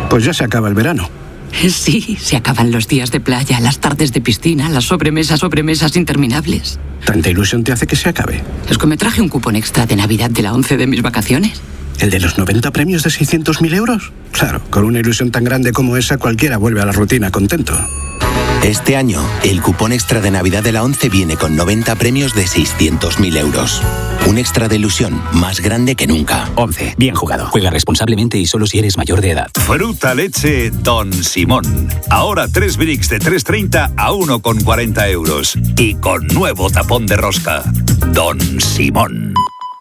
Pues ya se acaba el verano. Sí, se acaban los días de playa, las tardes de piscina, las sobremesas interminables. ¿Tanta ilusión te hace que se acabe? Es que me traje un cupón extra de Navidad de la 11 de mis vacaciones. ¿El de los 90 premios de 600.000 euros? Claro, con una ilusión tan grande como esa, cualquiera vuelve a la rutina contento. Este año, el cupón extra de Navidad de la 11 viene con 90 premios de 600.000 euros. Un extra de ilusión más grande que nunca. 11. Bien jugado. Juega responsablemente y solo si eres mayor de edad. Fruta leche Don Simón. Ahora 3 bricks de 3,30 a 1,40 euros. Y con nuevo tapón de rosca. Don Simón.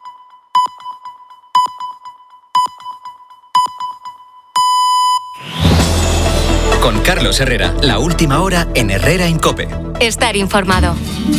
Con Carlos Herrera, la última hora en Herrera en COPE. Estar informado.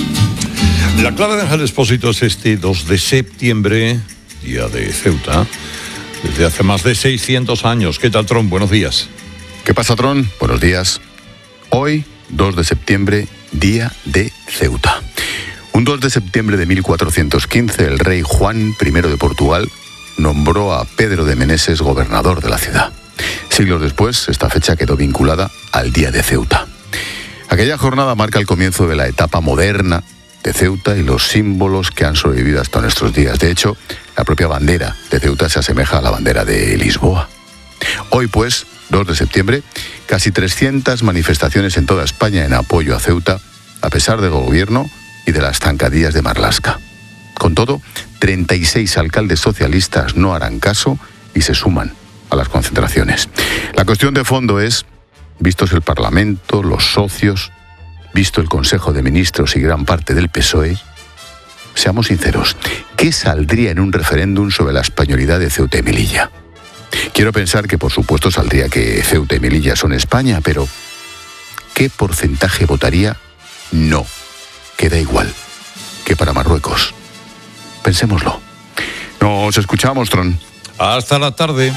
La clave de Ángel Expósito es este 2 de septiembre, día de Ceuta, desde hace más de 600 años. ¿Qué tal, Tron? Buenos días. ¿Qué pasa, Tron? Buenos días. Hoy, 2 de septiembre, día de Ceuta. Un 2 de septiembre de 1415, el rey Juan I de Portugal nombró a Pedro de Meneses gobernador de la ciudad. Siglos después, esta fecha quedó vinculada al Día de Ceuta. Aquella jornada marca el comienzo de la etapa moderna de Ceuta y los símbolos que han sobrevivido hasta nuestros días. De hecho, la propia bandera de Ceuta se asemeja a la bandera de Lisboa. Hoy, pues, 2 de septiembre, casi 300 manifestaciones en toda España en apoyo a Ceuta, a pesar del gobierno y de las zancadillas de Marlaska. Con todo, 36 alcaldes socialistas no harán caso y se suman a las concentraciones. La cuestión de fondo es, vistos el Parlamento, los socios, visto el Consejo de Ministros y gran parte del PSOE, seamos sinceros, ¿qué saldría en un referéndum sobre la españolidad de Ceuta y Melilla? Quiero pensar que por supuesto saldría que Ceuta y Melilla son España, pero ¿qué porcentaje votaría no? Queda igual que para Marruecos. Pensémoslo. Nos escuchamos, Tron. Hasta la tarde.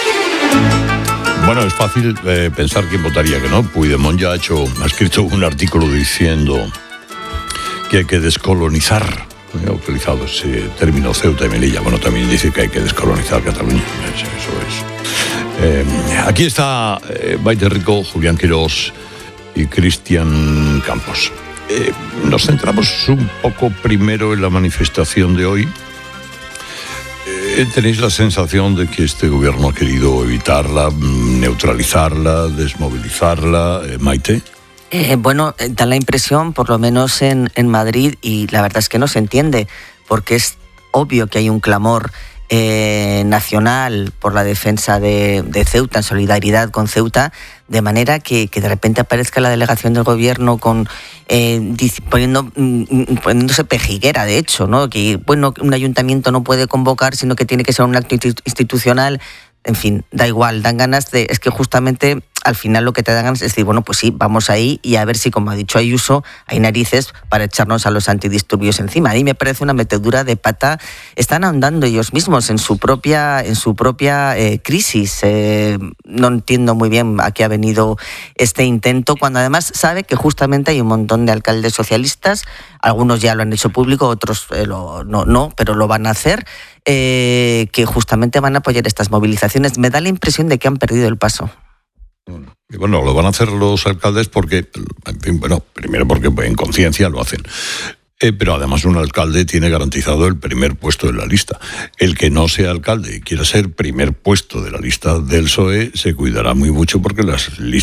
Bueno, es fácil pensar quién votaría que no. Puigdemont ya ha escrito un artículo diciendo que hay que descolonizar. Ha utilizado ese término Ceuta y Melilla. Bueno, también dice que hay que descolonizar Cataluña. Eso es. Aquí está Baite Rico, Julián Quirós y Cristian Campos. Nos centramos un poco primero en la manifestación de hoy. ¿Tenéis la sensación de que este gobierno ha querido evitarla, neutralizarla, desmovilizarla, Maite? Bueno, da la impresión, por lo menos en Madrid, y la verdad es que no se entiende, porque es obvio que hay un clamor nacional por la defensa de Ceuta, en solidaridad con Ceuta, de manera que de repente aparezca la delegación del gobierno poniéndose pejiguera, de hecho, ¿no? Que bueno, un ayuntamiento no puede convocar, sino que tiene que ser un acto institucional. En fin, da igual, dan ganas de... Es que justamente al final lo que te dan ganas es decir, bueno, pues sí, vamos ahí y a ver si, como ha dicho Ayuso, hay narices para echarnos a los antidisturbios encima. A mí me parece una metedura de pata. Están ahondando ellos mismos en su propia crisis. No entiendo muy bien a qué ha venido este intento, cuando además sabe que justamente hay un montón de alcaldes socialistas, algunos ya lo han hecho público, otros no, pero lo van a hacer, que justamente van a apoyar estas movilizaciones. Me da la impresión de que han perdido el paso. Bueno, lo van a hacer los alcaldes porque, en fin, bueno, primero porque en conciencia lo hacen. Pero además un alcalde tiene garantizado el primer puesto en la lista. El que no sea alcalde y quiera ser primer puesto de la lista del PSOE se cuidará muy mucho porque las listas